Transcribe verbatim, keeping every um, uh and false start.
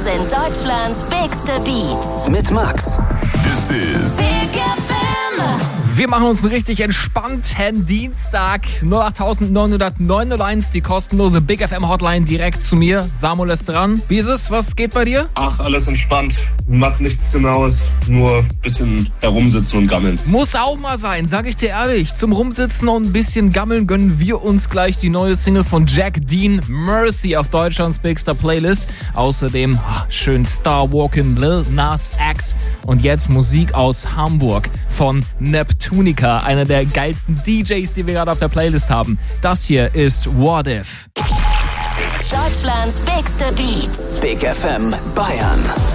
Das sind Deutschlands bigste Beats. Mit Max. This is Big F M. Wir machen uns einen richtig entspannten Dienstag. null acht neun null neun null eins, die kostenlose Big F M Hotline direkt zu mir. Samuel ist dran. Wie ist es? Was geht bei dir? Ach, alles entspannt. Macht nichts Genaues. Nur ein bisschen herumsitzen und gammeln. Muss auch mal sein, sag ich dir ehrlich. Zum Rumsitzen und ein bisschen gammeln gönnen wir uns gleich die neue Single von Jack Dean, Mercy, auf Deutschlands Bigster Playlist. Außerdem ach, schön Star Walking, Lil Nas X und jetzt Musik aus Hamburg von Neptunica, einer der geilsten D Js, die wir gerade auf der Playlist haben. Das hier ist What If. Deutschlands bigste Beats. Big F M Bayern.